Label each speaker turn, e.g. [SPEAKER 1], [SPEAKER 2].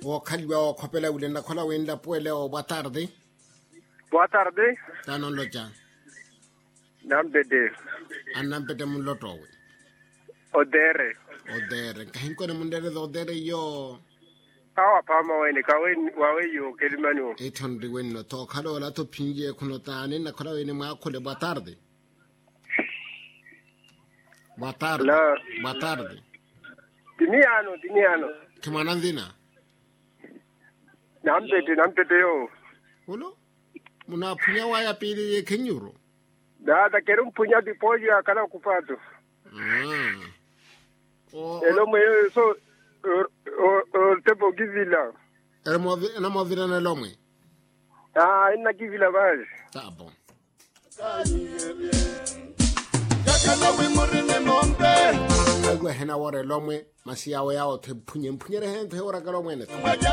[SPEAKER 1] O khaliwa o khopela ule na khola wenda puele o boa tarde.
[SPEAKER 2] Boa tarde.
[SPEAKER 1] Tanon lo jang.
[SPEAKER 2] Nambede.
[SPEAKER 1] Anambede mun loto we.
[SPEAKER 2] Odere.
[SPEAKER 1] Odere. Kahin ko na mun dere odere yo.
[SPEAKER 2] Kawa pama wene kawen wawe yo kelimano.
[SPEAKER 1] 800 wenno to khalo la to pinje kuno tane na khola wene ma khole boa tarde. Boa tarde. Boa tarde.
[SPEAKER 2] Diniano.
[SPEAKER 1] Kimanandina.
[SPEAKER 2] Nambede yo.
[SPEAKER 1] Ulo? Muna punya waya pili ye kenyuro.
[SPEAKER 2] Da quero punya di pollo akala ocupado. Elo me so o tempo givila.
[SPEAKER 1] Na movira na lomwe.
[SPEAKER 2] Ina givila vai.
[SPEAKER 1] Tá bom. Agwe hena wore lomwe masiyawe yawo te punye re hen te ora kalomwe ne.